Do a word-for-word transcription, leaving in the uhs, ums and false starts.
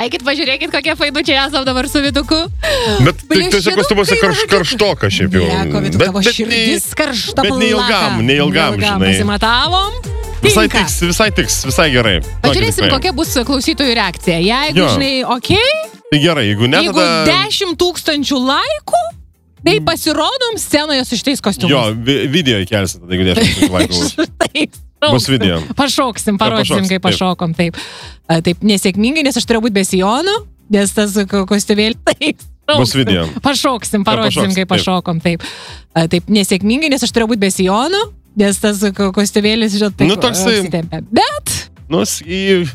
Eikit, pažiūrėkit, kokie fainučiai esam dabar su Viduku. Bet tai tuose kostiumuose karš, karštoka šiaip jau. Nieko, Viduku, tavo širdis karšta plaka. Bet neilgam, neilgam, žinai. Pasimatavom. Visai tiks, visai tiks, visai gerai. Pažiūrėsim, kokia bus klausytojų reakcija. Jeigu, jo. žinai, okei. Okay, tai gerai, jeigu ne, jeigu tada... dešimt tūkstančių laikų, tai pasirodom scenoje su šitais kostiumais. Jo, vi video įkelsit, tada jeigu dešimt tūkstančių laikų. Taip. Bus video. Pašoksim, parodysim, kaip pašokom. Taip. Taip, nesėkmingai, nes aš turėjau būti be sijonų, nes tas kostiumėlį. Taip. Bus video. Pašoksim, parodysim, kaip pašokom. Taip. Taip, nesėkmingai, nes aš turėjau būti be sijonų, nes tas kostiumėlis, žinot, taip. Nu, toksai... Bet... Nu, į...